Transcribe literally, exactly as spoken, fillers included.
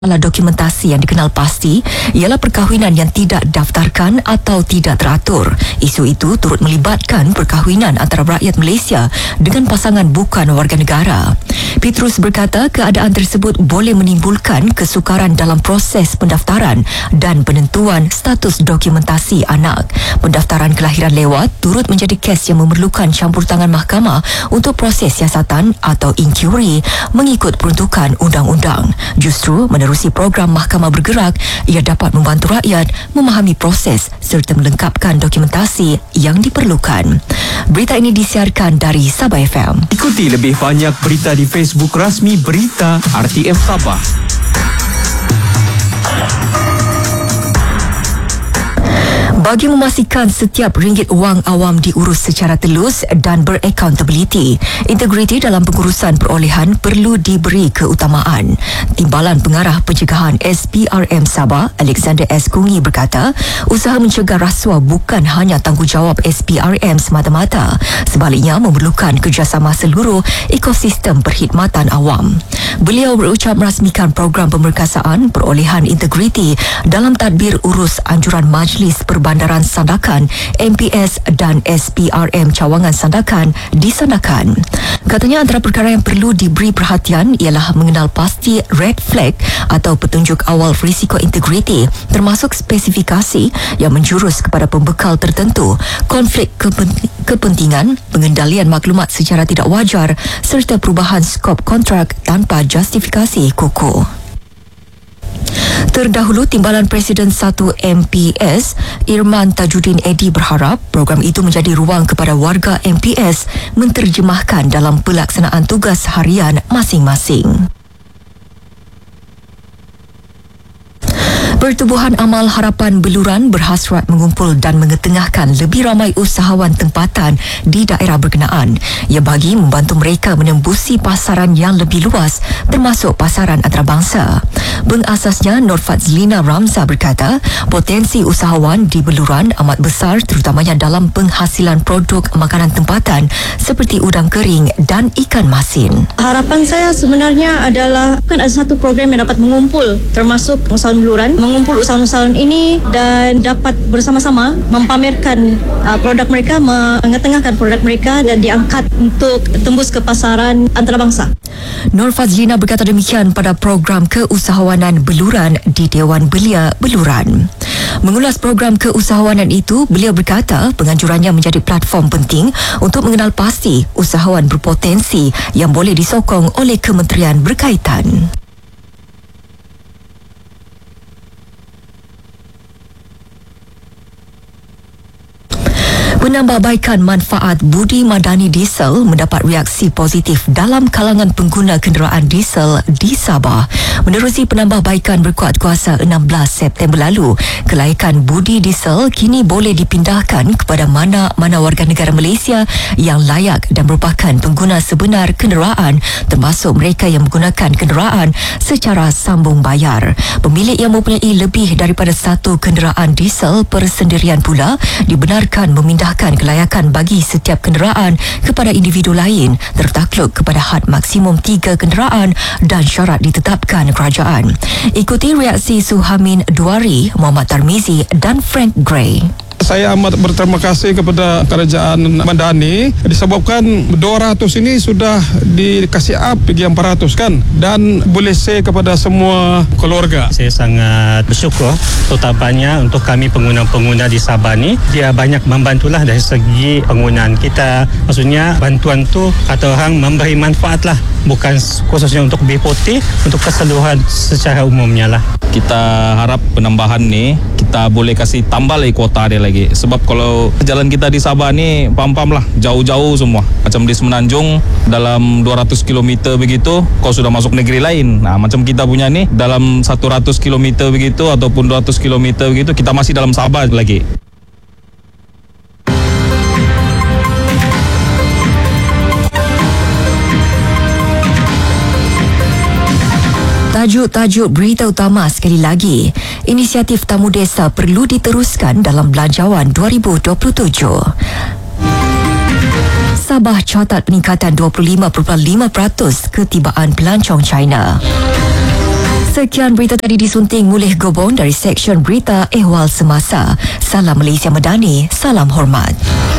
Masalah dokumentasi yang dikenal pasti ialah perkahwinan yang tidak daftarkan atau tidak teratur. Isu itu turut melibatkan perkahwinan antara rakyat Malaysia dengan pasangan bukan warga negara. Petrus berkata keadaan tersebut boleh menimbulkan kesukaran dalam proses pendaftaran dan penentuan status dokumentasi anak. Pendaftaran kelahiran lewat turut menjadi kes yang memerlukan campur tangan mahkamah untuk proses siasatan atau inquiry mengikut peruntukan undang-undang. Justru menerusi program Mahkamah Bergerak, ia dapat membantu rakyat memahami proses serta melengkapkan dokumentasi yang diperlukan. Berita ini disiarkan dari Sabah F M. Ikuti lebih banyak berita di Facebook rasmi Berita R T M Sabah. Bagi memastikan setiap ringgit wang awam diurus secara telus dan beraccountability, integriti dalam pengurusan perolehan perlu diberi keutamaan. Timbalan Pengarah Pencegahan S P R M Sabah, Alexander S. Kungi berkata, usaha mencegah rasuah bukan hanya tanggungjawab S P R M semata-mata, sebaliknya memerlukan kerjasama seluruh ekosistem perkhidmatan awam. Beliau berucap merasmikan program pemerkasaan perolehan integriti dalam tadbir urus anjuran Majlis Perbandaran Sandakan M P S dan S P R M Cawangan Sandakan di Sandakan. Katanya antara perkara yang perlu diberi perhatian ialah mengenal pasti red flag atau petunjuk awal risiko integriti, termasuk spesifikasi yang menjurus kepada pembekal tertentu, konflik kepentingan, pengendalian maklumat secara tidak wajar serta perubahan skop kontrak tanpa justifikasi kukuh. Terdahulu, Timbalan Presiden satu M P S, Irman Tajuddin Edi berharap program itu menjadi ruang kepada warga M P S menterjemahkan dalam pelaksanaan tugas harian masing-masing. Pertubuhan Amal Harapan Beluran berhasrat mengumpul dan mengetengahkan lebih ramai usahawan tempatan di daerah berkenaan. Ia bagi membantu mereka menembusi pasaran yang lebih luas, termasuk pasaran antarabangsa. Pengasasnya Nur Fazlina Ramza berkata, potensi usahawan di Beluran amat besar, terutamanya dalam penghasilan produk makanan tempatan seperti udang kering dan ikan masin. Harapan saya sebenarnya adalah kan ada satu program yang dapat mengumpul termasuk usahawan Beluran, mengumpul usahawan-usahawan ini dan dapat bersama-sama mempamerkan uh, produk mereka, mengetengahkan produk mereka dan diangkat untuk tembus ke pasaran antarabangsa. Nur Fazlina berkata demikian pada program keusahawanan Beluran di Dewan Belia Beluran. Mengulas program keusahawanan itu, beliau berkata penganjurannya menjadi platform penting untuk mengenal pasti usahawan berpotensi yang boleh disokong oleh kementerian berkaitan. Penambahbaikan manfaat budi madani diesel mendapat reaksi positif dalam kalangan pengguna kenderaan diesel di Sabah. Menerusi penambahbaikan berkuat kuasa enam belas September lalu, kelaikan budi diesel kini boleh dipindahkan kepada mana-mana warga negara Malaysia yang layak dan merupakan pengguna sebenar kenderaan, termasuk mereka yang menggunakan kenderaan secara sambung bayar. Pemilik yang mempunyai lebih daripada satu kenderaan diesel persendirian pula dibenarkan memindah kelayakan bagi setiap kenderaan kepada individu lain, tertakluk kepada had maksimum tiga kenderaan dan syarat ditetapkan kerajaan. Ikuti reaksi Suhamin Duari, Muhammad Tarmizi dan Frank Gray. Saya amat berterima kasih kepada kerajaan Madani disebabkan dua ratus ini sudah dikasih up pergi empat ratus kan, dan boleh say kepada semua keluarga. Saya sangat bersyukur terutamanya untuk kami pengguna-pengguna di Sabah ni, dia banyak membantulah dari segi penggunaan kita. Maksudnya bantuan tu kata orang memberi manfaat lah, bukan khususnya untuk B P O T, untuk keseluruhan secara umumnya lah. Kita harap penambahan ni kita boleh kasih tambah lagi kuota dia lagi. Sebab kalau jalan kita di Sabah ni pam-pam lah, jauh-jauh semua. Macam di Semenanjung dalam dua ratus kilometer begitu, kau sudah masuk negeri lain. Nah, macam kita punya ni dalam seratus kilometer begitu ataupun dua ratus kilometer begitu, kita masih dalam Sabah lagi. Tajuk-tajuk berita utama sekali lagi. Inisiatif Tamu Desa perlu diteruskan dalam Belanjawan dua ribu dua puluh tujuh. Sabah catat peningkatan dua puluh lima perpuluhan lima peratus ketibaan pelancong China. Sekian berita tadi disunting Mulih Gobon dari Seksyen Berita Ehwal Semasa. Salam Malaysia Madani, salam hormat.